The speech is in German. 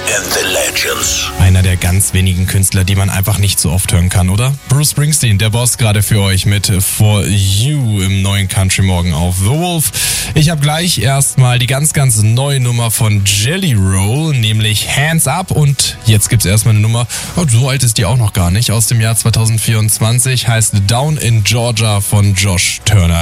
and the Legends. Einer der ganz wenigen Künstler, die man einfach nicht so oft hören kann, oder? Bruce Springsteen, der Boss, gerade für euch mit For You im neuen Country Morgen auf The Wolf. Ich habe gleich erstmal die ganz neue Nummer von Jelly Roll, nämlich Hands Up. Und jetzt gibt's erstmal eine Nummer, so alt ist die auch noch gar nicht, aus dem Jahr 2024, heißt Down in Georgia von Josh Turner.